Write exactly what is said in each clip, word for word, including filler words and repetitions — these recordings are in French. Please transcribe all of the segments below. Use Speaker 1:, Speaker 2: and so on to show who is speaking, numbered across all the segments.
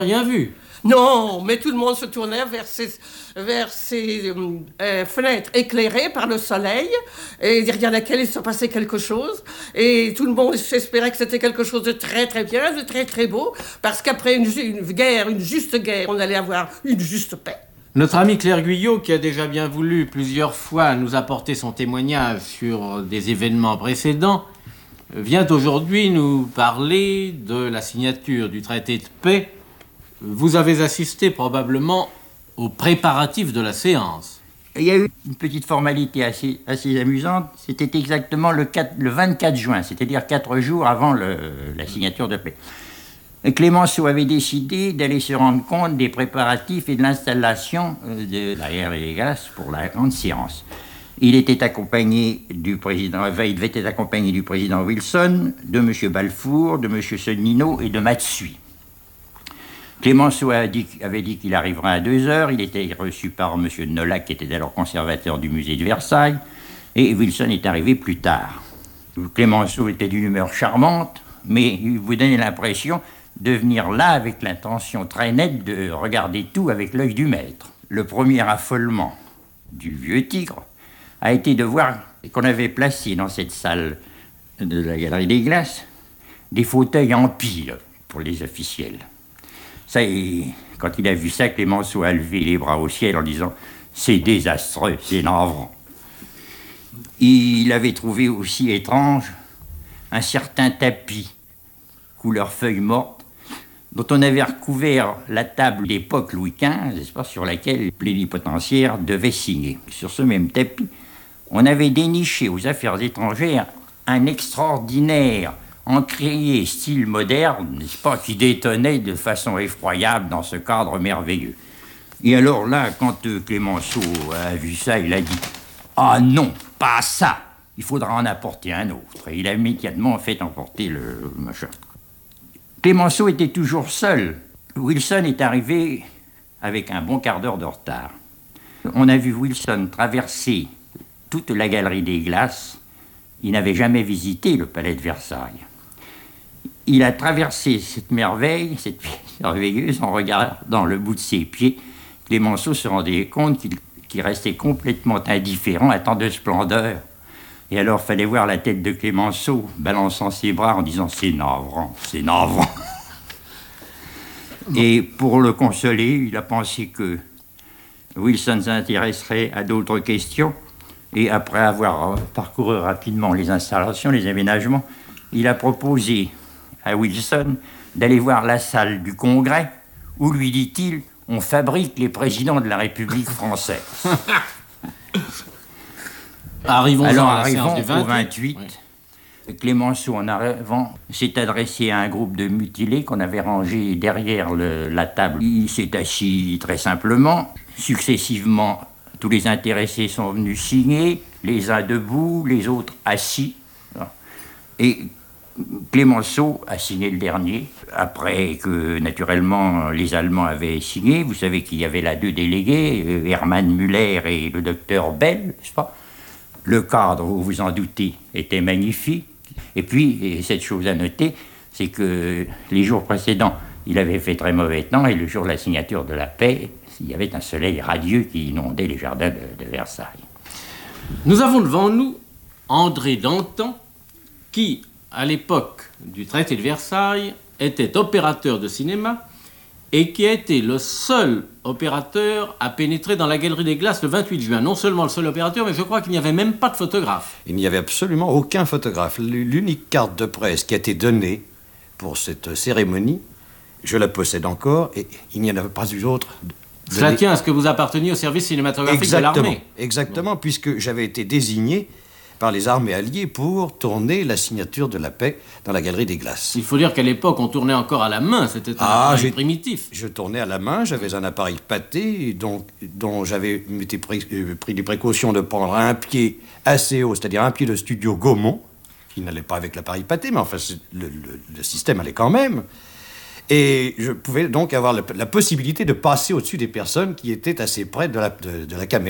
Speaker 1: rien vu.
Speaker 2: Non, mais tout le monde se tournait vers ces, vers ces euh, fenêtres éclairées par le soleil, et derrière laquelle il se passait quelque chose, et tout le monde espérait que c'était quelque chose de très très bien, de très très beau, parce qu'après une, une guerre, une juste guerre, on allait avoir une juste paix.
Speaker 1: Notre ami Claire Guyot, qui a déjà bien voulu plusieurs fois nous apporter son témoignage sur des événements précédents, vient aujourd'hui nous parler de la signature du traité de paix. Vous avez assisté probablement aux préparatifs de la séance.
Speaker 3: Il y a eu une petite formalité assez, assez amusante. C'était exactement le, quatre, le vingt-quatre juin, c'est-à-dire quatre jours avant le, la signature de paix. Clémenceau avait décidé d'aller se rendre compte des préparatifs et de l'installation de la galerie des Glaces pour la grande séance. Il était accompagné du président, enfin, il devait être accompagné du président Wilson, de M. Balfour, de M. Sonnino et de Matsui. Clémenceau a dit, avait dit qu'il arriverait à deux heures. Il était reçu par M. de Nolhac, qui était alors conservateur du musée de Versailles, et Wilson est arrivé plus tard. Clémenceau était d'une humeur charmante, mais il vous donnait l'impression de venir là avec l'intention très nette de regarder tout avec l'œil du maître. Le premier affolement du vieux tigre a été de voir qu'on avait placé dans cette salle de la Galerie des Glaces des fauteuils en pile pour les officiels. Ça, et quand il a vu ça, Clémenceau a levé les bras au ciel en disant « C'est désastreux, c'est navrant ». Il avait trouvé aussi étrange un certain tapis, couleur feuille morte, dont on avait recouvert la table d'époque Louis quinze, n'est-ce pas, sur laquelle les plénipotentiaires devaient signer. Sur ce même tapis, on avait déniché aux affaires étrangères un extraordinaire encrier style moderne, n'est-ce pas, qui détonnait de façon effroyable dans ce cadre merveilleux. Et alors là, quand euh, Clémenceau a vu ça, il a dit « Ah non, pas ça, il faudra en apporter un autre ». Et il a immédiatement fait emporter le machin. Clémenceau était toujours seul. Wilson est arrivé avec un bon quart d'heure de retard. On a vu Wilson traverser toute la Galerie des Glaces. Il n'avait jamais visité le palais de Versailles. Il a traversé cette merveille, cette pièce merveilleuse, en regardant le bout de ses pieds. Clémenceau se rendait compte qu'il, qu'il restait complètement indifférent à tant de splendeur. Et alors, fallait voir la tête de Clémenceau balançant ses bras en disant « C'est navrant, c'est navrant ». Et pour le consoler, il a pensé que Wilson s'intéresserait à d'autres questions. Et après avoir parcouru rapidement les installations, les aménagements, il a proposé à Wilson d'aller voir la salle du Congrès où, lui dit-il, on fabrique les présidents de la République française.
Speaker 1: Arrivons
Speaker 3: Alors,
Speaker 1: à la
Speaker 3: arrivons
Speaker 1: séance du vingt-huit.
Speaker 3: au vingt-huit. Oui. Clémenceau, en arrivant, s'est adressé à un groupe de mutilés qu'on avait rangé derrière le, la table. Il s'est assis très simplement. Successivement, tous les intéressés sont venus signer, les uns debout, les autres assis. Et Clémenceau a signé le dernier, après que, naturellement, les Allemands avaient signé. Vous savez qu'il y avait là deux délégués, Hermann Müller et le docteur Bell, n'est-ce pas? Le cadre, vous vous en doutez, était magnifique. Et puis, et cette chose à noter, c'est que les jours précédents, il avait fait très mauvais temps, et le jour de la signature de la paix, il y avait un soleil radieux qui inondait les jardins de, de Versailles.
Speaker 1: Nous avons devant nous André Dantan, qui, à l'époque du traité de Versailles, était opérateur de cinéma et qui a été le seul opérateur à pénétrer dans la Galerie des Glaces le vingt-huit juin. Non seulement le seul opérateur, mais je crois qu'il n'y avait même pas de photographe.
Speaker 4: Il n'y avait absolument aucun photographe. L'unique carte de presse qui a été donnée pour cette cérémonie, je la possède encore, et il n'y en avait pas eu d'autre.
Speaker 1: Cela tient à ce que vous apparteniez au service cinématographique
Speaker 4: exactement,
Speaker 1: de l'armée.
Speaker 4: Exactement, puisque j'avais été désigné par les armées alliées pour tourner la signature de la paix dans la Galerie des Glaces.
Speaker 1: Il faut dire qu'à l'époque, on tournait encore à la main. C'était un
Speaker 4: ah,
Speaker 1: appareil primitif.
Speaker 4: Je tournais à la main, j'avais un appareil pâté, donc, dont j'avais pris, euh, pris des précautions de prendre un pied assez haut, c'est-à-dire un pied de studio Gaumont, qui n'allait pas avec l'appareil pâté, mais enfin, le, le, le système allait quand même. Et je pouvais donc avoir la, la possibilité de passer au-dessus des personnes qui étaient assez près de la, de, de la caméra.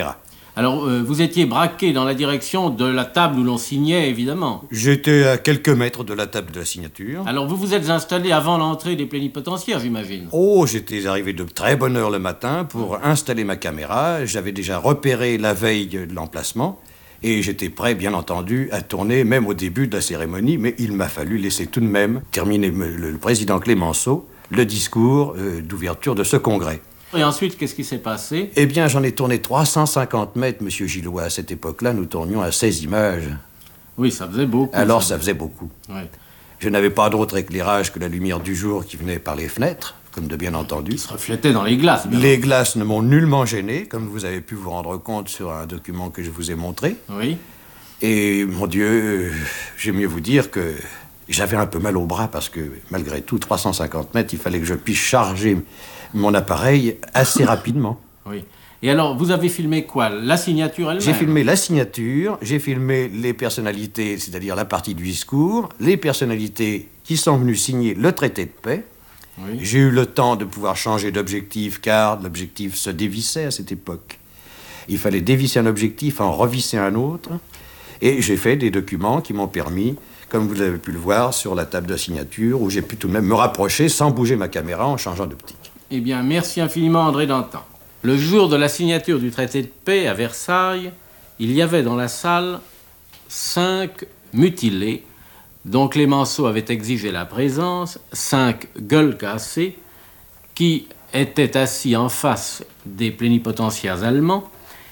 Speaker 1: Alors, euh, vous étiez braqué dans la direction de la table où l'on signait, évidemment.
Speaker 4: J'étais à quelques mètres de la table de la signature.
Speaker 1: Alors, vous vous êtes installé avant l'entrée des plénipotentiaires, j'imagine.
Speaker 4: Oh, j'étais arrivé de très bonne heure le matin pour installer ma caméra. J'avais déjà repéré la veille de l'emplacement. Et j'étais prêt, bien entendu, à tourner, même au début de la cérémonie. Mais il m'a fallu laisser tout de même terminer le, le président Clémenceau le discours euh, d'ouverture de ce congrès.
Speaker 1: Et ensuite, qu'est-ce qui s'est passé?
Speaker 4: Eh bien, j'en ai tourné trois cent cinquante mètres, monsieur Gillois. À cette époque-là, nous tournions à seize images.
Speaker 1: Oui, ça faisait beaucoup.
Speaker 4: Alors, ça faisait beaucoup.
Speaker 1: Oui.
Speaker 4: Je n'avais pas d'autre éclairage que la lumière du jour qui venait par les fenêtres, comme de bien entendu.
Speaker 1: Qui se reflétait dans les glaces. Bien
Speaker 4: les glaces ne m'ont nullement gêné, comme vous avez pu vous rendre compte sur un document que je vous ai montré.
Speaker 1: Oui.
Speaker 4: Et, mon Dieu, j'ai mieux vous dire que j'avais un peu mal au bras parce que, malgré tout, trois cent cinquante mètres, il fallait que je puisse charger mon appareil assez rapidement.
Speaker 1: Oui. Et alors, vous avez filmé quoi? La signature elle-même?
Speaker 4: J'ai filmé la signature, j'ai filmé les personnalités, c'est-à-dire la partie du discours, les personnalités qui sont venues signer le traité de paix.
Speaker 1: Oui.
Speaker 4: J'ai eu le temps de pouvoir changer d'objectif, car l'objectif se dévissait à cette époque. Il fallait dévisser un objectif, en revisser un autre. Et j'ai fait des documents qui m'ont permis, comme vous avez pu le voir, sur la table de signature, où j'ai pu tout de même me rapprocher sans bouger ma caméra en changeant d'optique.
Speaker 1: Eh bien, merci infiniment, André Dantan. Le jour de la signature du traité de paix à Versailles, il y avait dans la salle cinq mutilés dont Clémenceau avait exigé la présence, cinq gueules cassées, qui étaient assis en face des plénipotentiaires allemands.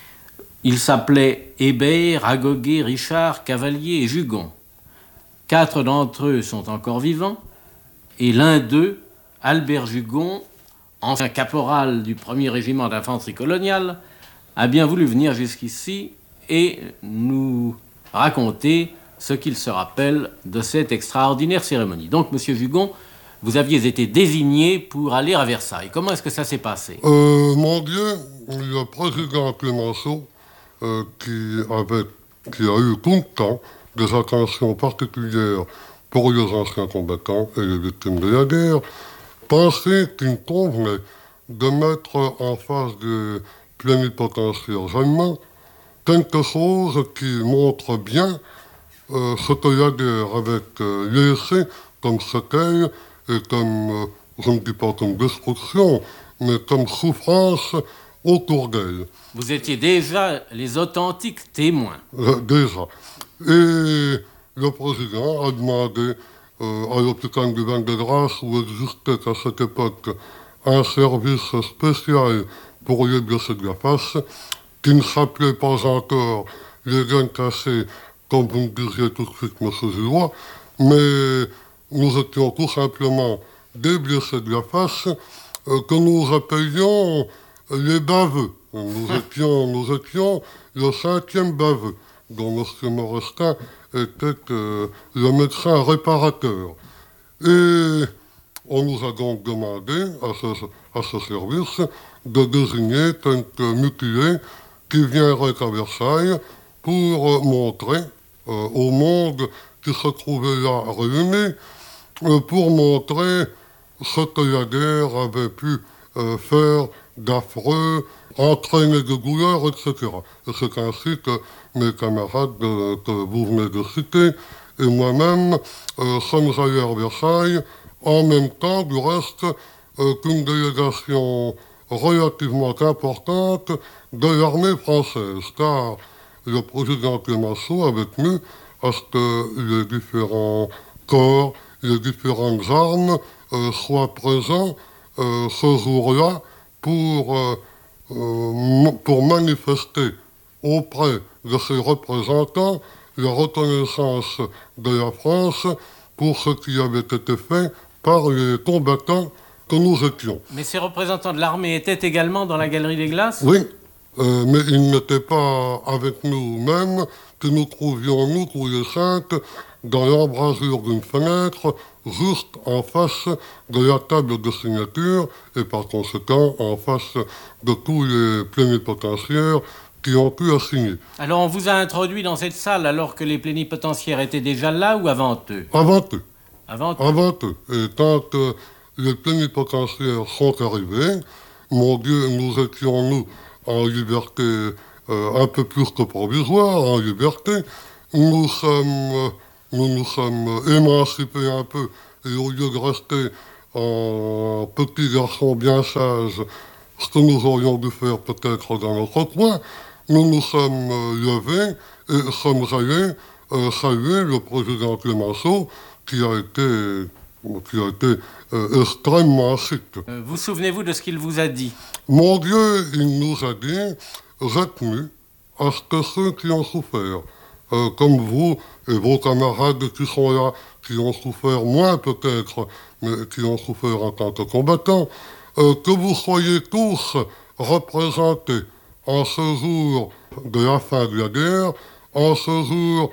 Speaker 1: Ils s'appelaient Hébert, Ragoguet, Richard, Cavalier et Jugon. Quatre d'entre eux sont encore vivants, et l'un d'eux, Albert Jugon, ancien caporal du premier régiment d'infanterie coloniale, a bien voulu venir jusqu'ici et nous raconter ce qu'il se rappelle de cette extraordinaire cérémonie. Donc, Monsieur Jugon, vous aviez été désigné pour aller à Versailles. Comment est-ce que ça s'est passé?
Speaker 5: euh, Mon Dieu, le président Clémenceau, euh, qui, avait, qui a eu tout le temps des attentions particulières pour les anciens combattants et les victimes de la guerre, pensait qu'il convenait de mettre en face des plénipotentiaires allemands quelque chose qui montre bien euh, ce que la guerre avait euh, laissé comme séquelles et comme, euh, je ne dis pas comme destruction, mais comme souffrance autour d'elle.
Speaker 1: Vous étiez déjà les authentiques témoins.
Speaker 5: Euh, déjà. Et le président a demandé Euh, à l'hôpital du Val-de-Grâce, où existait à cette époque un service spécial pour les blessés de la face, qui ne s'appelait pas encore les gains cassés, comme vous me disiez tout de suite, M. Gillois, mais nous étions tout simplement des blessés de la face euh, que nous appelions les baveux. Nous étions, nous étions le cinquième baveux, dont M. Morestin était euh, le médecin réparateur. Et on nous a donc demandé à ce, à ce service de désigner quelques mutilés qui viendraient à Versailles pour euh, montrer euh, au monde qui se trouvait là réuni, euh, pour montrer ce que la guerre avait pu euh, faire d'affreux, entraîner de douleurs, et cetera. Et c'est ainsi que mes camarades euh, que vous venez de citer et moi-même euh, sommes allés à Versailles, en même temps, du reste, euh, qu'une délégation relativement importante de l'armée française, car le président Clémenceau avait tenu à ce que les différents corps, les différentes armes euh, soient présents euh, ce jour-là pour, euh, euh, pour manifester auprès de ses représentants la reconnaissance de la France pour ce qui avait été fait par les combattants que nous étions.
Speaker 1: Mais ces représentants de l'armée étaient également dans la Galerie des Glaces?
Speaker 5: Oui, euh, mais ils n'étaient pas avec nous-mêmes, que nous trouvions, nous, tous les cinq, dans l'embrasure d'une fenêtre, juste en face de la table de signature, et par conséquent en face de tous les plénipotentiaires qui ont pu assigner.
Speaker 1: Alors on vous a introduit dans cette salle alors que les plénipotentiaires étaient déjà là ou avant eux?
Speaker 5: Avant eux.
Speaker 1: Avant eux.
Speaker 5: Avant eux. Et tant que les plénipotentiaires sont arrivés, mon Dieu, nous étions, nous, en liberté euh, un peu plus que provisoire, en liberté. Nous sommes, nous nous sommes émancipés un peu, et au lieu de rester en petit garçon bien sage, ce que nous aurions dû faire peut-être dans notre coin, nous nous sommes euh, levés et sommes allés euh, saluer le président Clemenceau, qui a été, qui a été euh, extrêmement chic.
Speaker 1: Euh, vous souvenez-vous de ce qu'il vous a dit?
Speaker 5: Mon Dieu, il nous a dit, retenu à ce que ceux qui ont souffert, euh, comme vous et vos camarades qui sont là, qui ont souffert moins peut-être, mais qui ont souffert en tant que combattants, euh, que vous soyez tous représentés en ce jour de la fin de la guerre, en ce jour,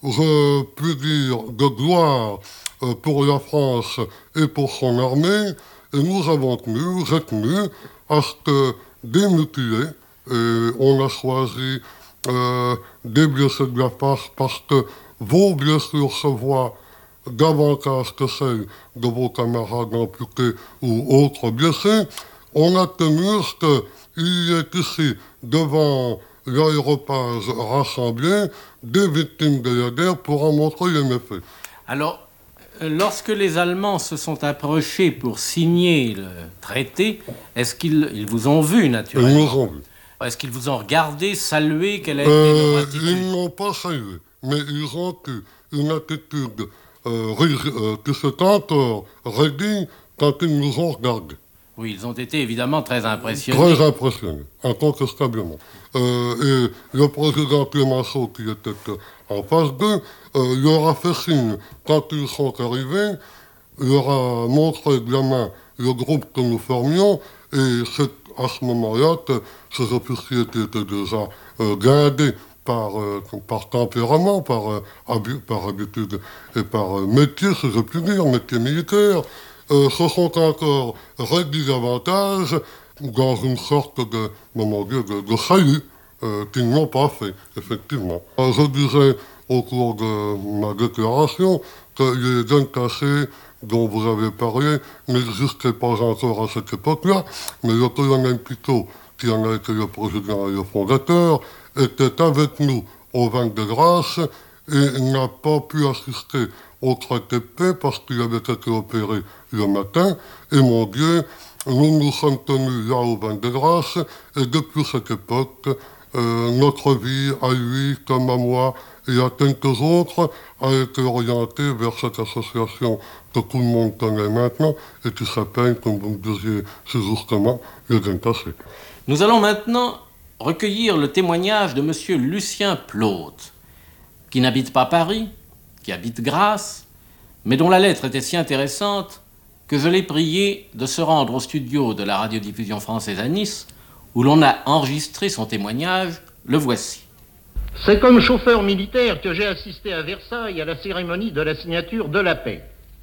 Speaker 5: je puis dire, de gloire euh, pour la France et pour son armée, et nous avons tenu, retenu à ce que des mutilés, et on a choisi euh, des blessés de la face parce que vos blessures se voient davantage que celles de vos camarades amputés ou autres blessés. On a tenu ce qu'il y ait ici, devant l'aéropage rassemblé, des victimes de la guerre pour en montrer les méfaits.
Speaker 1: Alors, lorsque les Allemands se sont approchés pour signer le traité, est-ce qu'ils ils vous ont vu, naturellement?
Speaker 5: Ils nous ont vu.
Speaker 1: Est-ce qu'ils vous ont regardé, salué? Quelle a été
Speaker 5: Euh,
Speaker 1: leur attitude?
Speaker 5: ils n'ont pas salué, mais ils ont eu une attitude euh, euh, qui s'est encore raidie quand ils nous ont regardés.
Speaker 1: Oui, ils ont été évidemment très impressionnés.
Speaker 5: Très impressionnés, incontestablement. Euh, et le président Clemenceau, qui était en face d'eux, euh, leur a fait signe, quand ils sont arrivés, leur a montré de la main le groupe que nous formions, et c'est à ce moment-là que ces officiers qui étaient déjà euh, guindés par, euh, par tempérament, par, euh, habi- par habitude et par euh, métier, si je puis dire, métier militaire, euh, se sont encore réduits davantage dans une sorte de, mon Dieu, de, de salut euh, qu'ils n'ont pas fait, effectivement. Euh, je dirais au cours de ma déclaration que les gains cachés dont vous avez parlé n'existaient pas encore à cette époque-là, mais le colonel Pitot, qui en a été le président et le fondateur, était avec nous au Vin de Grâce et n'a pas pu assister au traité de paix parce qu'il avait été opéré le matin. Et mon Dieu, nous nous sommes tenus là au Vin de Grâce et depuis cette époque, euh, notre vie à lui comme à moi et à quelques autres a été orientée vers cette association que tout le monde connaît maintenant et qui s'appelle, comme vous me disiez si justement, les Gains Cachés.
Speaker 1: Nous allons maintenant recueillir le témoignage de M. Lucien Plaute, qui n'habite pas Paris, qui habite Grasse, mais dont la lettre était si intéressante que je l'ai prié de se rendre au studio de la radiodiffusion française à Nice, où l'on a enregistré son témoignage. Le voici.
Speaker 6: C'est comme chauffeur militaire que j'ai assisté à Versailles à la cérémonie de la signature de la paix.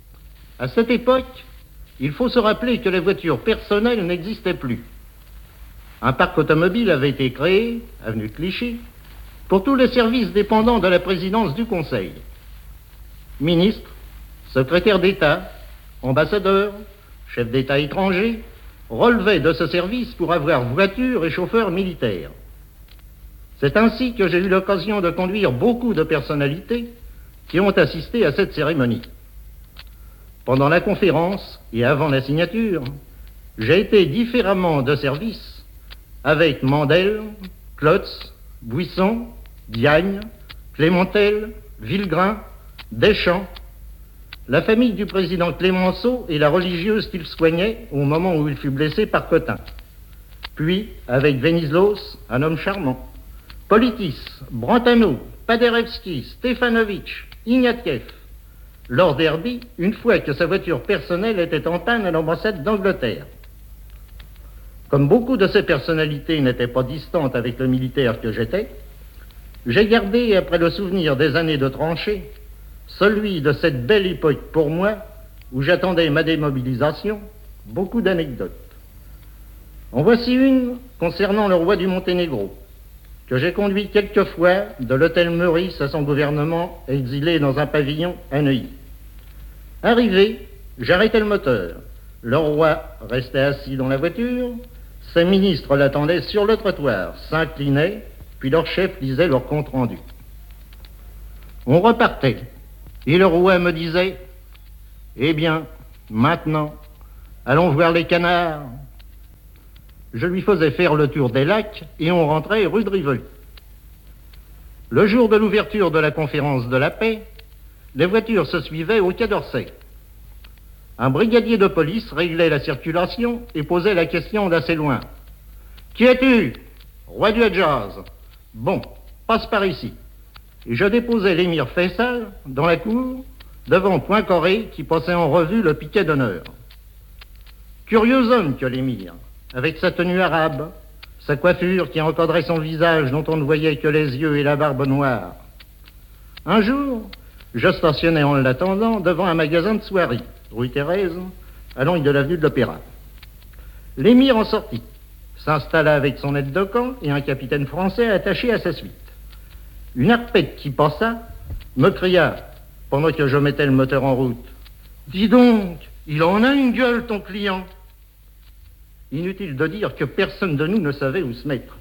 Speaker 6: À cette époque, il faut se rappeler que les voitures personnelles n'existaient plus. Un parc automobile avait été créé, avenue Clichy, pour tous les services dépendants de la présidence du Conseil. Ministres, secrétaires d'État, ambassadeurs, chefs d'État étrangers relevaient de ce service pour avoir voiture et chauffeur militaire. C'est ainsi que j'ai eu l'occasion de conduire beaucoup de personnalités qui ont assisté à cette cérémonie. Pendant la conférence et avant la signature, j'ai été différemment de service avec Mandel, Klotz, Buisson, Diagne, Clémentel, Villegrain, Deschamps, la famille du président Clemenceau et la religieuse qu'il soignait au moment où il fut blessé par Cotin. Puis avec Venislos, un homme charmant, Politis, Brantano, Paderewski, Stefanovitch, Ignatieff, Lord Derby, une fois que sa voiture personnelle était en panne à l'ambassade d'Angleterre. Comme beaucoup de ces personnalités n'étaient pas distantes avec le militaire que j'étais, j'ai gardé, après le souvenir des années de tranchée, celui de cette belle époque pour moi, où j'attendais ma démobilisation, beaucoup d'anecdotes. En voici une concernant le roi du Monténégro, que j'ai conduit quelquefois de l'hôtel Meurice à son gouvernement, exilé dans un pavillon à Neuilly. Arrivé, j'arrêtai le moteur. Le roi restait assis dans la voiture, ses ministres l'attendaient sur le trottoir, s'inclinaient, puis leur chef lisait leur compte-rendu. On repartait, et le roi me disait, « Eh bien, maintenant, allons voir les canards. » Je lui faisais faire le tour des lacs, et on rentrait rue de Rivoli. Le jour de l'ouverture de la conférence de la paix, les voitures se suivaient au Quai d'Orsay. Un brigadier de police réglait la circulation et posait la question d'assez loin. « Qui es-tu ? Roi du jazz. Bon, passe par ici. » Et je déposais l'émir Faisal dans la cour, devant Poincaré qui passait en revue le piquet d'honneur. Curieux homme que l'émir, avec sa tenue arabe, sa coiffure qui encadrait son visage dont on ne voyait que les yeux et la barbe noire. Un jour, je stationnais en l'attendant devant un magasin de soieries, rue Thérèse, à l'angle de l'avenue de l'Opéra. L'émir en sortit, s'installa avec son aide de camp et un capitaine français attaché à sa suite. Une arpette qui passa me cria, pendant que je mettais le moteur en route, « Dis donc, il en a une gueule, ton client !» Inutile de dire que personne de nous ne savait où se mettre.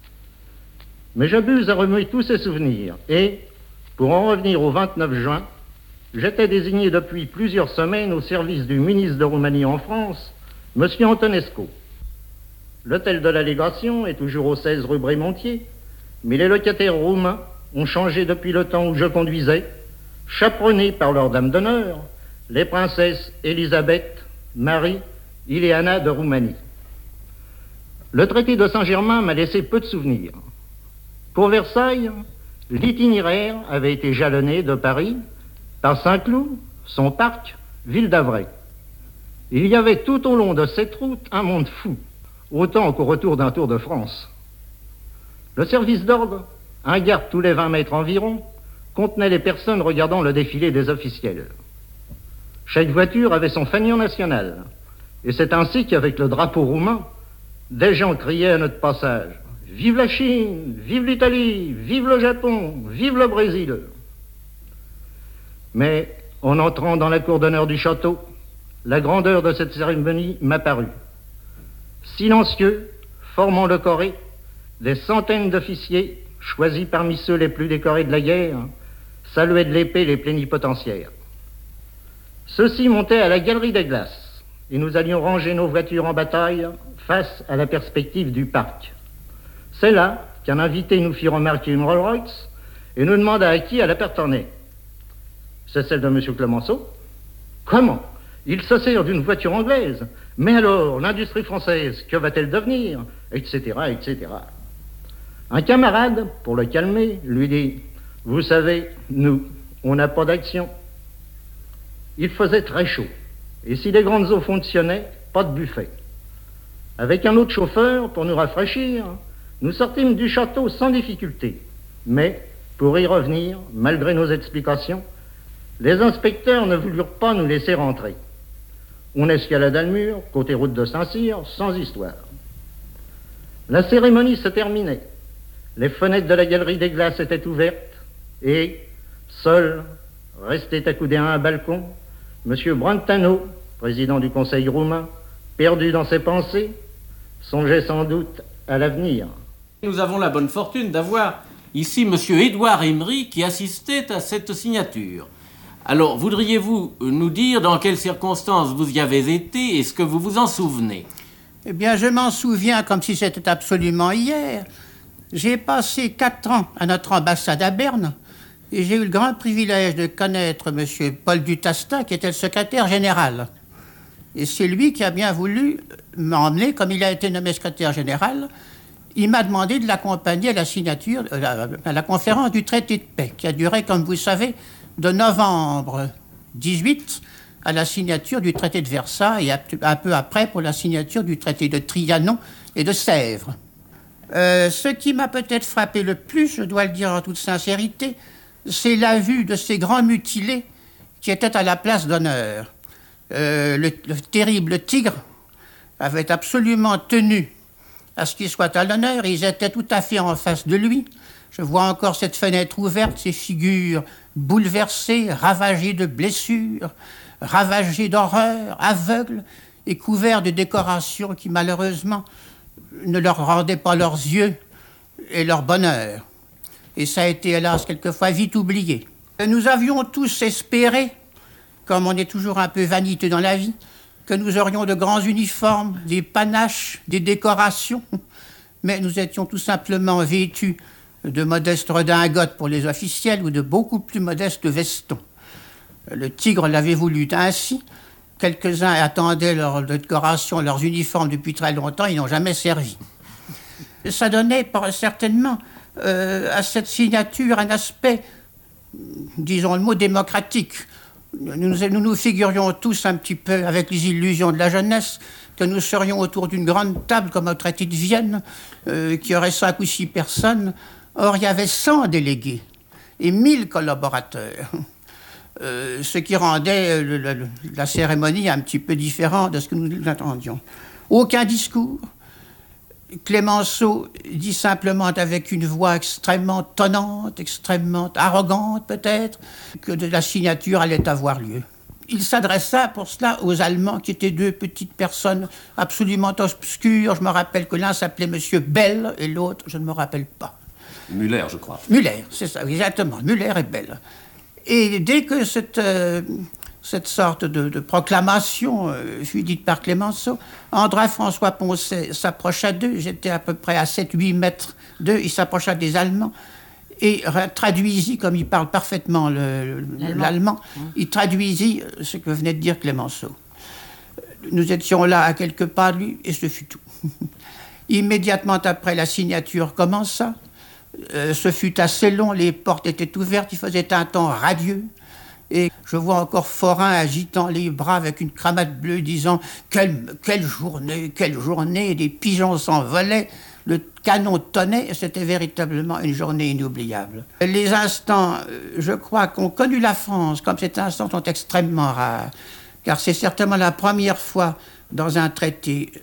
Speaker 6: Mais j'abuse à remuer tous ces souvenirs et, pour en revenir au vingt-neuf juin, j'étais désigné depuis plusieurs semaines au service du ministre de Roumanie en France, M. Antonescu. L'hôtel de l'allégation est toujours au seize rue Brémontier, mais les locataires roumains ont changé depuis le temps où je conduisais, chaperonnés par leurs dames d'honneur, les princesses Élisabeth, Marie, Ileana de Roumanie. Le traité de Saint-Germain m'a laissé peu de souvenirs. Pour Versailles, l'itinéraire avait été jalonné de Paris par Saint-Cloud, son parc, ville d'Avray. Il y avait tout au long de cette route un monde fou, autant qu'au retour d'un Tour de France. Le service d'ordre, un garde tous les vingt mètres environ, contenait les personnes regardant le défilé des officiels. Chaque voiture avait son fanion national, et c'est ainsi qu'avec le drapeau roumain, des gens criaient à notre passage « Vive la Chine, vive l'Italie, vive le Japon, vive le Brésil !» Mais, en entrant dans la cour d'honneur du château, la grandeur de cette cérémonie m'apparut. Silencieux, formant le corée, des centaines d'officiers, choisis parmi ceux les plus décorés de la guerre, saluaient de l'épée les plénipotentiaires. Ceux-ci montaient à la galerie des glaces, et nous allions ranger nos voitures en bataille face à la perspective du parc. C'est là qu'un invité nous fit remarquer une Rolls-Royce et nous demanda à qui elle appartenait. C'est celle de M. Clemenceau. Comment ? Il se sert d'une voiture anglaise. Mais alors, l'industrie française, que va-t-elle devenir ? Etc., et cetera. Un camarade, pour le calmer, lui dit « Vous savez, nous, on n'a pas d'action. » Il faisait très chaud. Et si les grandes eaux fonctionnaient, pas de buffet. Avec un autre chauffeur, pour nous rafraîchir, nous sortîmes du château sans difficulté. Mais, pour y revenir, malgré nos explications, les inspecteurs ne voulurent pas nous laisser rentrer. On escalada le mur, côté route de Saint-Cyr, sans histoire. La cérémonie se terminait. Les fenêtres de la galerie des glaces étaient ouvertes et, seul, restait accoudé à un balcon, M. Brentano, président du Conseil roumain, perdu dans ses pensées, songeait sans doute à l'avenir.
Speaker 1: Nous avons la bonne fortune d'avoir ici M. Édouard Emery qui assistait à cette signature. Alors, voudriez-vous nous dire dans quelles circonstances vous y avez été et ce que vous vous en souvenez?
Speaker 7: Eh bien, je m'en souviens comme si c'était absolument hier. J'ai passé quatre ans à notre ambassade à Berne et j'ai eu le grand privilège de connaître M. Paul Dutasta, qui était le secrétaire général. Et c'est lui qui a bien voulu m'emmener, comme il a été nommé secrétaire général. Il m'a demandé de l'accompagner à la signature, à la conférence du traité de paix, qui a duré, comme vous savez, de novembre dix-huit à la signature du traité de Versailles et un peu après pour la signature du traité de Trianon et de Sèvres. Euh, ce qui m'a peut-être frappé le plus, je dois le dire en toute sincérité, c'est la vue de ces grands mutilés qui étaient à la place d'honneur. Euh, le, le terrible tigre avait absolument tenu à ce qu'il soit à l'honneur. Ils étaient tout à fait en face de lui. Je vois encore cette fenêtre ouverte, ces figures bouleversées, ravagées de blessures, ravagées d'horreur, aveugles et couverts de décorations qui malheureusement ne leur rendaient pas leurs yeux et leur bonheur. Et ça a été, hélas, quelquefois vite oublié. Nous avions tous espéré, comme on est toujours un peu vaniteux dans la vie, que nous aurions de grands uniformes, des panaches, des décorations, mais nous étions tout simplement vêtus de modestes redingotes pour les officiels ou de beaucoup plus modestes vestons. Le Tigre l'avait voulu ainsi. Quelques-uns attendaient leur décoration, leurs uniformes depuis très longtemps, ils n'ont jamais servi. Ça donnait certainement euh, à cette signature un aspect, disons le mot, démocratique. Nous, nous nous figurions tous un petit peu, avec les illusions de la jeunesse, que nous serions autour d'une grande table comme au traité de Vienne, euh, qui aurait cinq ou six personnes. Or, il y avait cent délégués et mille collaborateurs, euh, ce qui rendait le, le, la cérémonie un petit peu différente de ce que nous attendions. Aucun discours. Clémenceau dit simplement avec une voix extrêmement tonnante, extrêmement arrogante peut-être, que de la signature allait avoir lieu. Il s'adressa pour cela aux Allemands qui étaient deux petites personnes absolument obscures. Je me rappelle que l'un s'appelait Monsieur Bell et l'autre, je ne me rappelle pas.
Speaker 8: Müller, je crois.
Speaker 7: Müller, c'est ça, exactement, Müller et Bell. Et dès que cette... Euh, Cette sorte de, de proclamation euh, fut dite par Clémenceau, André-François Poncet s'approcha d'eux, j'étais à peu près à sept huit mètres d'eux, il s'approcha des Allemands et traduisit, comme il parle parfaitement le, l'allemand, mmh. il traduisit ce que venait de dire Clémenceau. Nous étions là à quelques pas de lui et ce fut tout. Immédiatement après, la signature commença, euh, ce fut assez long, les portes étaient ouvertes, il faisait un temps radieux. Et je vois encore Forain agitant les bras avec une cravate bleue, disant quelle, « Quelle journée, quelle journée !» Des pigeons s'envolaient, le canon tonnait, et c'était véritablement une journée inoubliable. Les instants, je crois, qu'ont connu la France, comme ces instants sont extrêmement rares, car c'est certainement la première fois dans un traité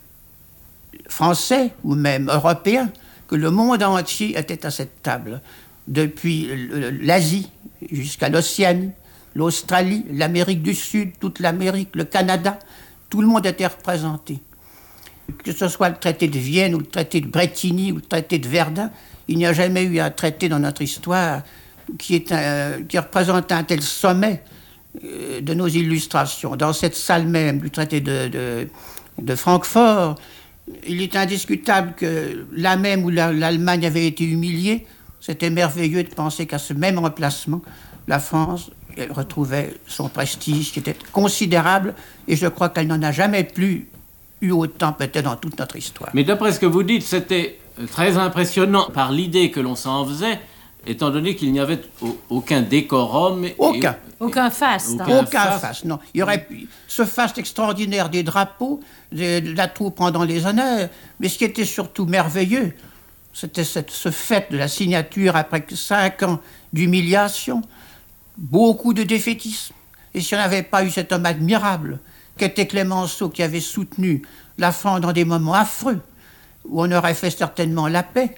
Speaker 7: français, ou même européen, que le monde entier était à cette table, depuis l'Asie jusqu'à l'Océanie, l'Australie, l'Amérique du Sud, toute l'Amérique, le Canada, tout le monde était représenté. Que ce soit le traité de Vienne ou le traité de Bretigny ou le traité de Verdun, il n'y a jamais eu un traité dans notre histoire qui, est un, qui représente un tel sommet euh, de nos illustrations. Dans cette salle même du traité de, de, de Francfort, il est indiscutable que là même où la, l'Allemagne avait été humiliée, c'était merveilleux de penser qu'à ce même emplacement, la France elle retrouvait son prestige qui était considérable et je crois qu'elle n'en a jamais plus eu autant peut-être dans toute notre histoire.
Speaker 1: Mais d'après ce que vous dites, c'était très impressionnant par l'idée que l'on s'en faisait, étant donné qu'il n'y avait aucun décorum.
Speaker 7: Aucun.
Speaker 9: Et, aucun faste.
Speaker 7: Aucun, hein. aucun faste. faste, non. Il y aurait ce faste extraordinaire des drapeaux, de, de la troupe pendant les honneurs, mais ce qui était surtout merveilleux, c'était cette, ce fait de la signature après cinq ans d'humiliation, beaucoup de défaitisme. Et si on n'avait pas eu cet homme admirable qu'était Clémenceau, qui avait soutenu la France dans des moments affreux, où on aurait fait certainement la paix,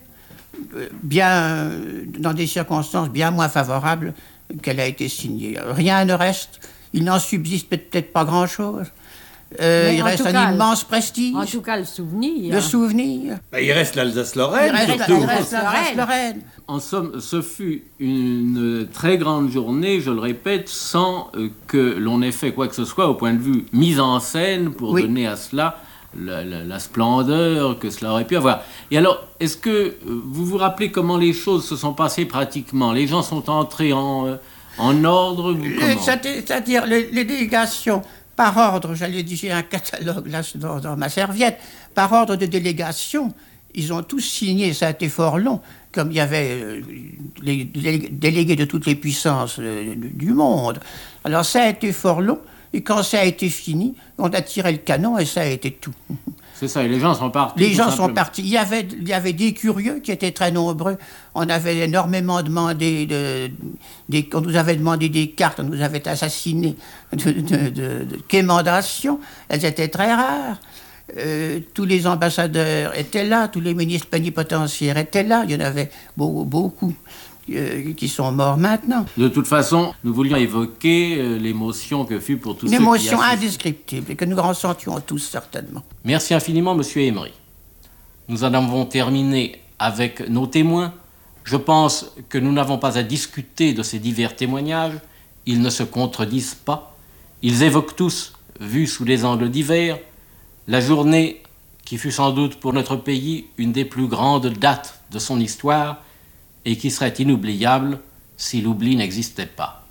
Speaker 7: bien, dans des circonstances bien moins favorables qu'elle a été signée. Rien ne reste, il n'en subsiste peut-être pas grand-chose. Euh, il reste un cas, immense prestige.
Speaker 9: En tout cas, le souvenir.
Speaker 7: Le souvenir.
Speaker 8: Ben, il reste l'Alsace-Lorraine,
Speaker 7: il reste,
Speaker 8: surtout.
Speaker 7: Il reste l'Alsace-Lorraine.
Speaker 1: En somme, ce fut une très grande journée, je le répète, sans que l'on ait fait quoi que ce soit au point de vue mise en scène pour oui. donner à cela la, la, la splendeur que cela aurait pu avoir. Et alors, est-ce que vous vous rappelez comment les choses se sont passées pratiquement ? Les gens sont entrés en, en ordre ou comment ?
Speaker 7: C'est-à-dire les, les délégations... Par ordre, j'allais dire, j'ai un catalogue là dans, dans ma serviette, par ordre de délégation, ils ont tous signé, ça a été fort long, comme il y avait euh, les, les délégués de toutes les puissances euh, du monde. Alors ça a été fort long, et quand ça a été fini, on a tiré le canon et ça a été tout.
Speaker 1: C'est ça, et les gens sont partis.
Speaker 7: Les gens simplement. sont partis. Il y, avait, il y avait des curieux qui étaient très nombreux. On avait énormément demandé, de, des, on nous avait demandé des cartes, on nous avait assassiné de, de, de, de quémandations. Elles étaient très rares. Euh, tous les ambassadeurs étaient là, tous les ministres plénipotentiaires étaient là. Il y en avait beaucoup, beaucoup euh, qui sont morts maintenant.
Speaker 1: De toute façon, nous voulions évoquer euh, l'émotion que fut pour tous ceux qui
Speaker 7: assistaient. Une émotion indescriptible et que nous ressentions tous certainement.
Speaker 1: Merci infiniment, Monsieur Emery. Nous en avons terminé avec nos témoins. Je pense que nous n'avons pas à discuter de ces divers témoignages. Ils ne se contredisent pas. Ils évoquent tous, vus sous des angles divers, la journée qui fut sans doute pour notre pays une des plus grandes dates de son histoire et qui serait inoubliable si l'oubli n'existait pas.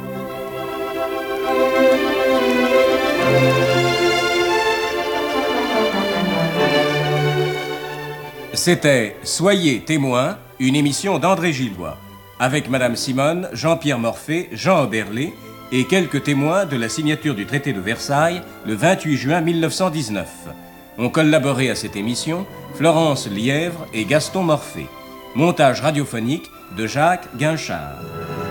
Speaker 10: C'était Soyez témoins, une émission d'André Gillois, avec Madame Simone, Jean-Pierre Morphée, Jean Oberlé et quelques témoins de la signature du traité de Versailles le vingt-huit juin mille neuf cent dix-neuf. Ont collaboré à cette émission Florence Lièvre et Gaston Morphée. Montage radiophonique de Jacques Guinchard.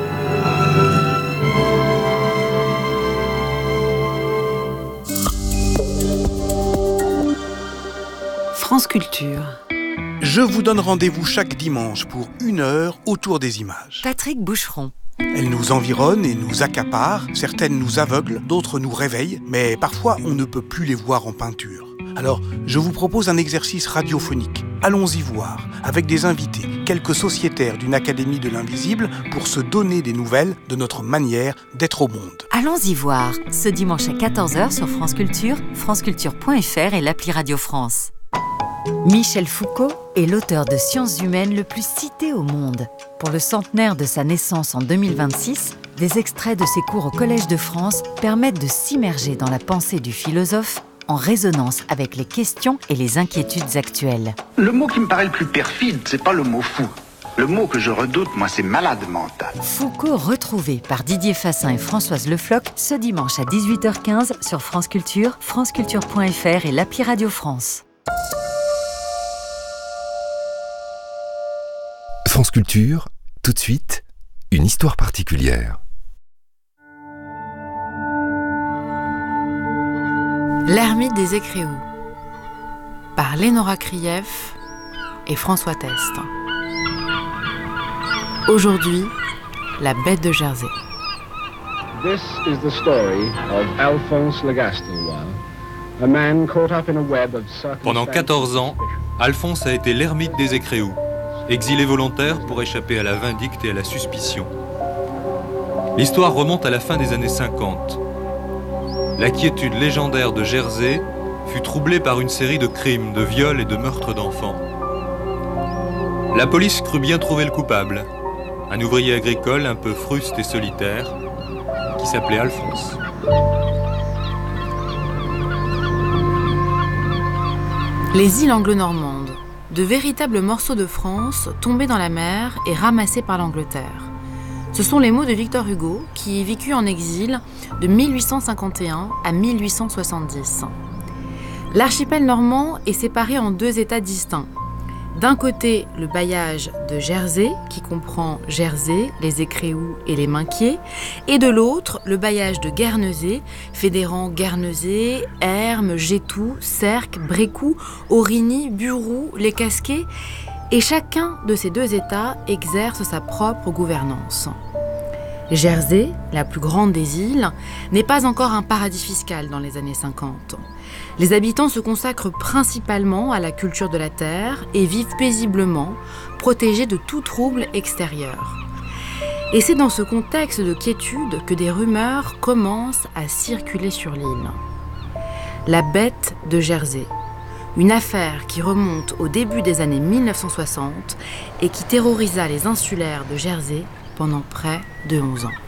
Speaker 11: France Culture.
Speaker 12: Je vous donne rendez-vous chaque dimanche pour une heure autour des images.
Speaker 11: Patrick Boucheron.
Speaker 12: Elles nous environnent et nous accaparent, certaines nous aveuglent, d'autres nous réveillent, mais parfois on ne peut plus les voir en peinture. Alors, je vous propose un exercice radiophonique. Allons-y voir, avec des invités, quelques sociétaires d'une académie de l'invisible, pour se donner des nouvelles de notre manière d'être au monde.
Speaker 11: Allons-y voir, ce dimanche à quatorze heures sur France Culture, franceculture point f r et l'appli Radio France. Michel Foucault est l'auteur de sciences humaines le plus cité au monde. Pour le centenaire de sa naissance en deux mille vingt-six, des extraits de ses cours au Collège de France permettent de s'immerger dans la pensée du philosophe en résonance avec les questions et les inquiétudes actuelles.
Speaker 13: Le mot qui me paraît le plus perfide, c'est pas le mot fou. Le mot que je redoute, moi, c'est malade mental.
Speaker 11: Foucault retrouvé par Didier Fassin et Françoise Le Floch ce dimanche à dix-huit heures quinze sur France Culture, franceculture point f r et l'appli Radio France.
Speaker 14: France Culture, tout de suite, une histoire particulière.
Speaker 15: L'ermite des Écréous, par Lénora Krief et François Test. Aujourd'hui, la bête de Jersey.
Speaker 16: This is the story of Alphonse Le Gastellois, a man caught up in a web of circumstances.
Speaker 17: Pendant quatorze ans, Alphonse a été l'ermite des Écréous, exilé volontaire pour échapper à la vindicte et à la suspicion. L'histoire remonte à la fin des années cinquante. La quiétude légendaire de Jersey fut troublée par une série de crimes, de viols et de meurtres d'enfants. La police crut bien trouver le coupable, un ouvrier agricole un peu fruste et solitaire, qui s'appelait Alphonse.
Speaker 15: Les îles anglo-normandes, de véritables morceaux de France tombés dans la mer et ramassés par l'Angleterre. Ce sont les mots de Victor Hugo, qui vécut en exil de mille huit cent cinquante et un à mille huit cent soixante-dix. L'archipel normand est séparé en deux États distincts. D'un côté, le bailliage de Jersey, qui comprend Jersey, les Écréous et les Minquiers, et de l'autre, le bailliage de Guernesey, fédérant Guernesey, Hermes, Gétou, Sercq, Brécourt, Aurigny, Buroux, les Casquets, et chacun de ces deux États exerce sa propre gouvernance. Jersey, la plus grande des îles, n'est pas encore un paradis fiscal dans les années cinquante. Les habitants se consacrent principalement à la culture de la terre et vivent paisiblement, protégés de tout trouble extérieur. Et c'est dans ce contexte de quiétude que des rumeurs commencent à circuler sur l'île. La bête de Jersey, une affaire qui remonte au début des années mille neuf cent soixante et qui terrorisa les insulaires de Jersey pendant près de onze ans.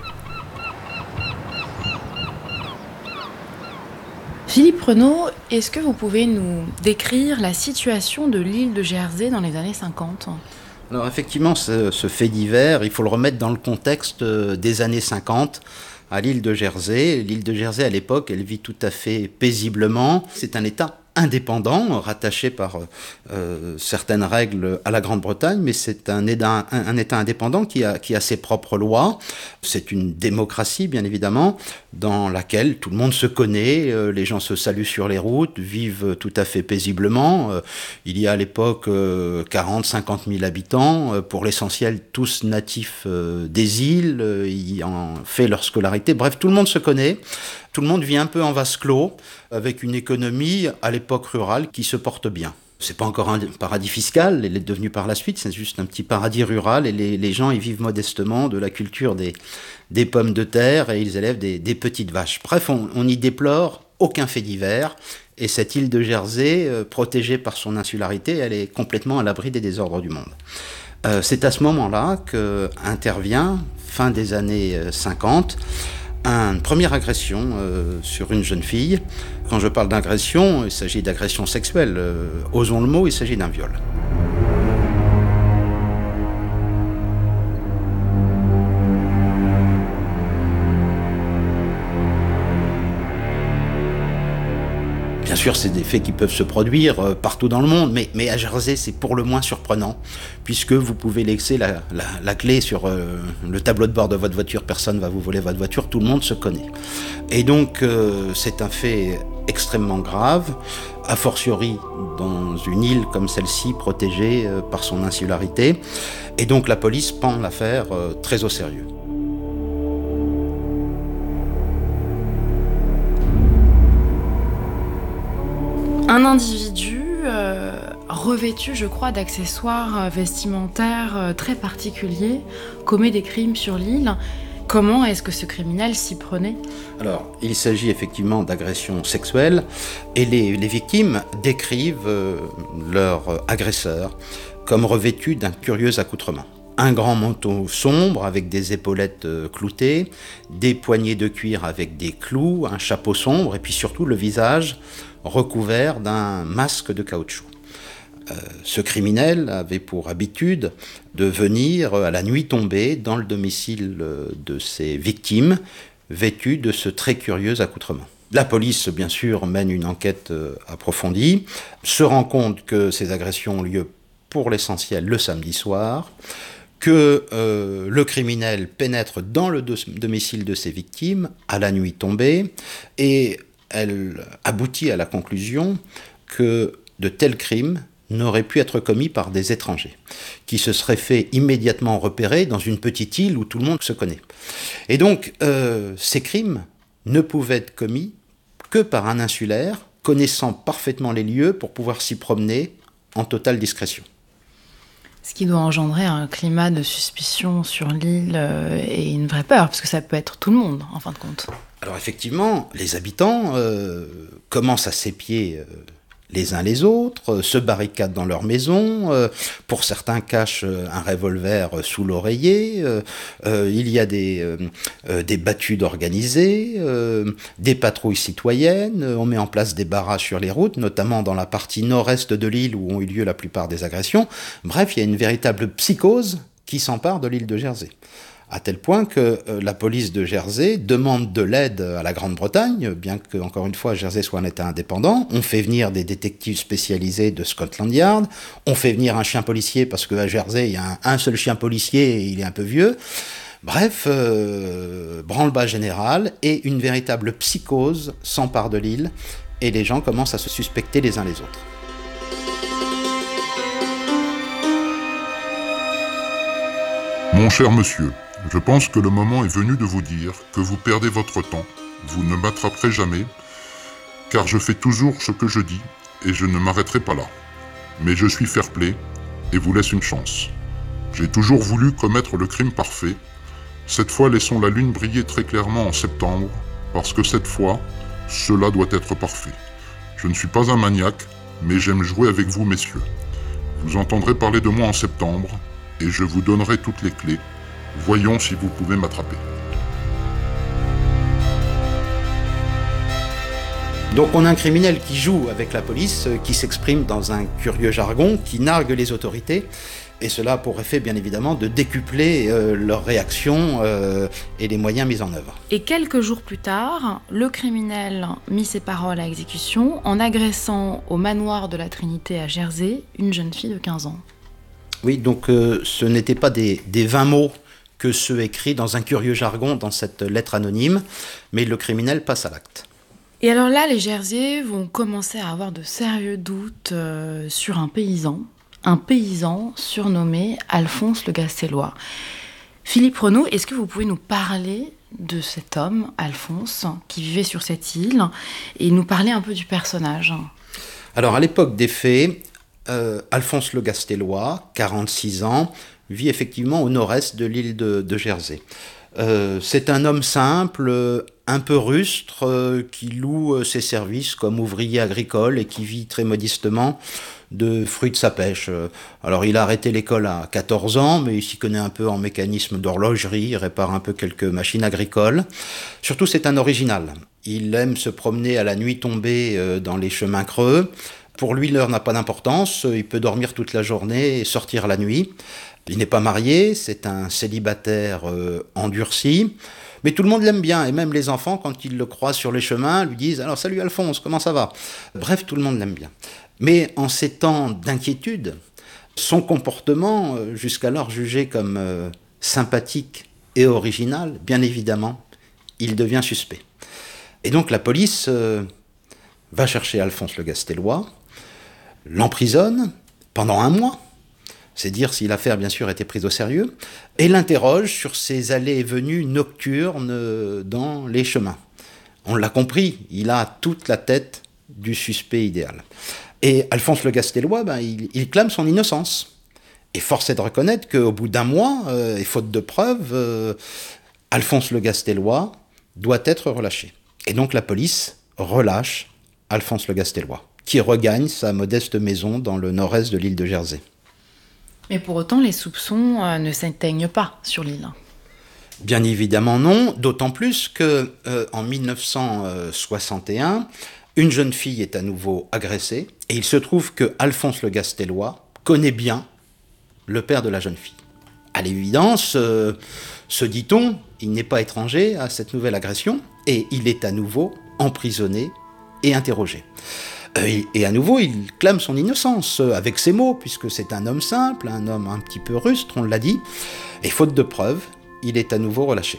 Speaker 15: Philippe Renaud, est-ce que vous pouvez nous décrire la situation de l'île de Jersey dans les années cinquante ?
Speaker 18: Alors effectivement, ce, ce fait divers, il faut le remettre dans le contexte des années cinquante. À l'île de Jersey, l'île de Jersey à l'époque, elle vit tout à fait paisiblement. C'est un État indépendant, rattaché par euh, certaines règles à la Grande-Bretagne, mais c'est un État, un, un État indépendant qui a, qui a ses propres lois. C'est une démocratie, bien évidemment, dans laquelle tout le monde se connaît, euh, les gens se saluent sur les routes, vivent tout à fait paisiblement. Euh, il y a à l'époque euh, quarante à cinquante mille habitants, euh, pour l'essentiel tous natifs euh, des îles, euh, y en fait leur scolarité. Bref, tout le monde se connaît. Tout le monde vit un peu en vase clos, avec une économie à l'époque rurale qui se porte bien. C'est pas encore un paradis fiscal, il est devenu par la suite, c'est juste un petit paradis rural et les, les gens y vivent modestement de la culture des, des pommes de terre et ils élèvent des, des petites vaches. Bref, on, on y déplore aucun fait divers et cette île de Jersey, euh, protégée par son insularité, elle est complètement à l'abri des désordres du monde. Euh, c'est à ce moment-là qu'intervient, fin des années cinquante, une première agression euh, sur une jeune fille. Quand je parle d'agression, il s'agit d'agression sexuelle. Euh, osons le mot, il s'agit d'un viol. Bien sûr, c'est des faits qui peuvent se produire euh, partout dans le monde, mais, mais à Jersey, c'est pour le moins surprenant, puisque vous pouvez laisser la, la, la clé sur euh, le tableau de bord de votre voiture, personne ne va vous voler votre voiture, tout le monde se connaît. Et donc, euh, c'est un fait extrêmement grave, a fortiori dans une île comme celle-ci, protégée euh, par son insularité, et donc la police prend l'affaire euh, très au sérieux.
Speaker 15: Un individu euh, revêtu, je crois, d'accessoires vestimentaires euh, très particuliers commet des crimes sur l'île. Comment est-ce que ce criminel s'y prenait ?
Speaker 18: Alors, il s'agit effectivement d'agressions sexuelles et les, les victimes décrivent euh, leur agresseur comme revêtu d'un curieux accoutrement. Un grand manteau sombre avec des épaulettes euh, cloutées, des poignets de cuir avec des clous, un chapeau sombre et puis surtout le visage recouvert d'un masque de caoutchouc. Euh, ce criminel avait pour habitude de venir à la nuit tombée dans le domicile de ses victimes, vêtu de ce très curieux accoutrement. La police, bien sûr, mène une enquête euh, approfondie, se rend compte que ces agressions ont lieu pour l'essentiel le samedi soir, que euh, le criminel pénètre dans le do- domicile de ses victimes à la nuit tombée, et elle aboutit à la conclusion que de tels crimes n'auraient pu être commis par des étrangers, qui se seraient fait immédiatement repérer dans une petite île où tout le monde se connaît. Et donc, euh, ces crimes ne pouvaient être commis que par un insulaire, connaissant parfaitement les lieux pour pouvoir s'y promener en totale discrétion.
Speaker 15: Ce qui doit engendrer un climat de suspicion sur l'île euh, et une vraie peur, parce que ça peut être tout le monde, en fin de compte.
Speaker 18: Alors effectivement, les habitants euh, commencent à s'épier euh, les uns les autres, euh, se barricadent dans leur maison, euh, pour certains cachent euh, un revolver euh, sous l'oreiller, euh, euh, il y a des, euh, euh, des battues d'organisés, euh, des patrouilles citoyennes, euh, on met en place des barrages sur les routes, notamment dans la partie nord-est de l'île où ont eu lieu la plupart des agressions. Bref, il y a une véritable psychose qui s'empare de l'île de Jersey. À tel point que euh, la police de Jersey demande de l'aide à la Grande-Bretagne, bien que, encore une fois, Jersey soit un État indépendant. On fait venir des détectives spécialisés de Scotland Yard, on fait venir un chien policier, parce qu'à Jersey, il y a un, un seul chien policier et il est un peu vieux. Bref, euh, branle-bas général, et une véritable psychose s'empare de l'île, et les gens commencent à se suspecter les uns les autres.
Speaker 19: Mon cher monsieur, je pense que le moment est venu de vous dire que vous perdez votre temps, vous ne m'attraperez jamais, car je fais toujours ce que je dis et je ne m'arrêterai pas là. Mais je suis fair-play et vous laisse une chance. J'ai toujours voulu commettre le crime parfait. Cette fois, laissons la lune briller très clairement en septembre, parce que cette fois, cela doit être parfait. Je ne suis pas un maniaque, mais j'aime jouer avec vous, messieurs. Vous entendrez parler de moi en septembre, et je vous donnerai toutes les clés. Voyons si vous pouvez m'attraper.
Speaker 18: Donc on a un criminel qui joue avec la police, qui s'exprime dans un curieux jargon, qui nargue les autorités, et cela a pour effet bien évidemment de décupler euh, leurs réactions euh, et les moyens mis en œuvre.
Speaker 15: Et quelques jours plus tard, le criminel mit ses paroles à exécution en agressant au manoir de la Trinité à Jersey une jeune fille de quinze ans.
Speaker 18: Oui, donc euh, ce n'étaient pas des, des vingt mots que ceux écrits dans un curieux jargon dans cette lettre anonyme, mais le criminel passe à l'acte.
Speaker 15: Et alors là, les Jersiais vont commencer à avoir de sérieux doutes euh, sur un paysan, un paysan surnommé Alphonse le Gastellois. Philippe Renaud, est-ce que vous pouvez nous parler de cet homme, Alphonse, qui vivait sur cette île, et nous parler un peu du personnage ?
Speaker 18: Alors, à l'époque des faits, euh, Alphonse Le Gastellois, quarante-six ans, vit effectivement au nord-est de l'île de, de Jersey. Euh, c'est un homme simple, euh, un peu rustre, euh, qui loue euh, ses services comme ouvrier agricole et qui vit très modestement de fruits de sa pêche. Euh, alors il a arrêté l'école à quatorze ans, mais il s'y connaît un peu en mécanisme d'horlogerie, il répare un peu quelques machines agricoles. Surtout c'est un original. Il aime se promener à la nuit tombée euh, dans les chemins creux. Pour lui, l'heure n'a pas d'importance, il peut dormir toute la journée et sortir la nuit. Il n'est pas marié, c'est un célibataire euh, endurci, mais tout le monde l'aime bien, et même les enfants, quand ils le croisent sur les chemins, lui disent « Alors, salut Alphonse, comment ça va ?» Bref, tout le monde l'aime bien. Mais en ces temps d'inquiétude, son comportement, euh, jusqu'alors jugé comme euh, sympathique et original, bien évidemment, il devient suspect. Et donc la police euh, va chercher Alphonse Le Gastellois, l'emprisonne pendant un mois, c'est dire si l'affaire bien sûr était prise au sérieux, et l'interroge sur ses allées et venues nocturnes dans les chemins. On l'a compris, il a toute la tête du suspect idéal. Et Alphonse Le Gastellois, ben, il, il clame son innocence. Et force est de reconnaître qu'au bout d'un mois, euh, et faute de preuves, euh, Alphonse Le Gastellois doit être relâché. Et donc la police relâche Alphonse Le Gastellois, qui regagne sa modeste maison dans le nord-est de l'île de Jersey.
Speaker 15: Mais pour autant, les soupçons euh, ne s'éteignent pas sur l'île.
Speaker 18: Bien évidemment non, d'autant plus que euh, en mille neuf cent soixante et un, une jeune fille est à nouveau agressée, et il se trouve que Alphonse Le Gastellois connaît bien le père de la jeune fille. À l'évidence, euh, se dit-on, il n'est pas étranger à cette nouvelle agression, et il est à nouveau emprisonné et interrogé. Et, et à nouveau, il clame son innocence, avec ses mots, puisque c'est un homme simple, un homme un petit peu rustre, on l'a dit, et faute de preuves, il est à nouveau relâché.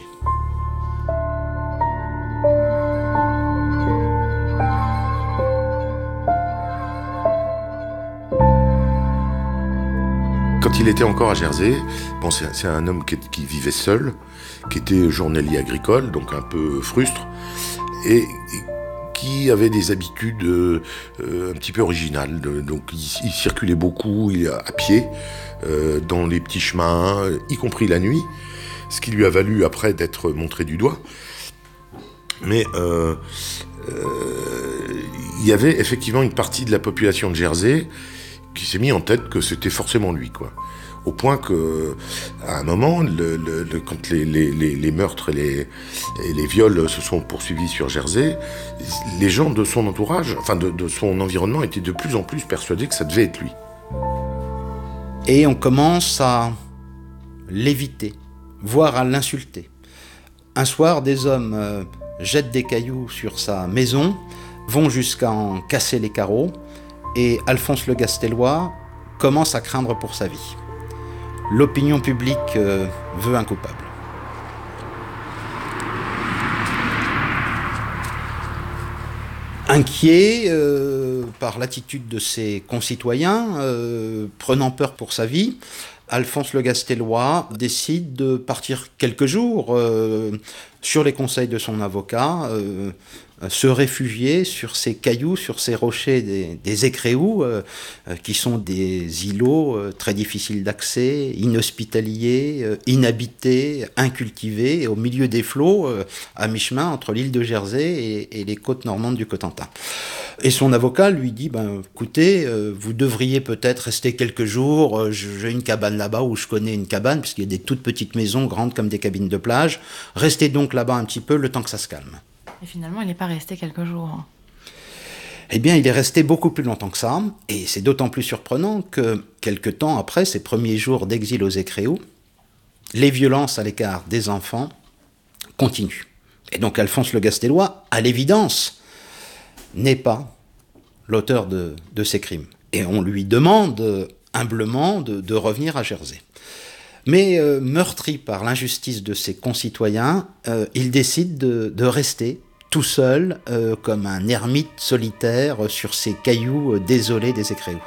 Speaker 20: Quand il était encore à Jersey, bon, c'est, c'est un homme qui, qui vivait seul, qui était journalier agricole, donc un peu frustre, et, et qui avait des habitudes euh, un petit peu originales. De, donc il, il circulait beaucoup il, à pied, euh, dans les petits chemins, y compris la nuit, ce qui lui a valu après d'être montré du doigt. Mais euh, euh, il y avait effectivement une partie de la population de Jersey qui s'est mis en tête que c'était forcément lui, quoi. Au point que, à un moment, le, le, le, quand les, les, les, les meurtres et les, et les viols se sont poursuivis sur Jersey, les gens de son entourage, enfin de, de son environnement, étaient de plus en plus persuadés que ça devait être lui.
Speaker 18: Et on commence à l'éviter, voire à l'insulter. Un soir, des hommes euh, jettent des cailloux sur sa maison, vont jusqu'à en casser les carreaux, et Alphonse Le Gastellois commence à craindre pour sa vie. L'opinion publique euh, veut un coupable. Inquiet euh, par l'attitude de ses concitoyens, euh, prenant peur pour sa vie, Alphonse Le Gastellois décide de partir quelques jours euh, sur les conseils de son avocat, euh, se réfugier sur ces cailloux, sur ces rochers des, des écréous, euh, qui sont des îlots euh, très difficiles d'accès, inhospitaliers, euh, inhabités, incultivés, et au milieu des flots, euh, à mi-chemin entre l'île de Jersey et, et les côtes normandes du Cotentin. Et son avocat lui dit, ben, écoutez, euh, vous devriez peut-être rester quelques jours, euh, j'ai une cabane là-bas, où je connais une cabane, puisqu'il y a des toutes petites maisons, grandes comme des cabines de plage, restez donc là-bas un petit peu, le temps que ça se calme.
Speaker 15: Et finalement, il n'est pas resté quelques jours.
Speaker 18: Eh bien, il est resté beaucoup plus longtemps que ça, et c'est d'autant plus surprenant que, quelque temps après ses premiers jours d'exil aux écréous, les violences à l'égard des enfants continuent. Et donc Alphonse Le Gastellois, à l'évidence, n'est pas l'auteur de, de ces crimes. Et on lui demande euh, humblement de, de revenir à Jersey. Mais euh, meurtri par l'injustice de ses concitoyens, euh, il décide de, de rester tout seul, euh, comme un ermite solitaire sur ces cailloux euh, désolés des écréous.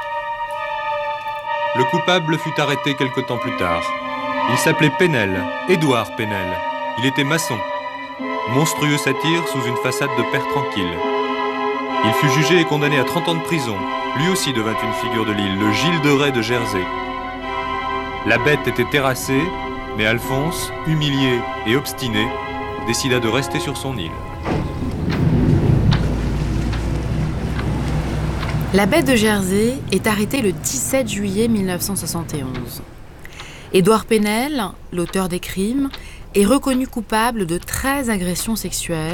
Speaker 17: Le coupable fut arrêté quelque temps plus tard. Il s'appelait Penel, Édouard Penel. Il était maçon. Monstrueux satire sous une façade de père tranquille. Il fut jugé et condamné à trente ans de prison. Lui aussi devint une figure de l'île, le Gilles de Rais de Jersey. La bête était terrassée, mais Alphonse, humilié et obstiné, décida de rester sur son île.
Speaker 15: La bête de Jersey est arrêtée le dix-sept juillet mille neuf cent soixante et onze. Édouard Penel, l'auteur des crimes, est reconnu coupable de treize agressions sexuelles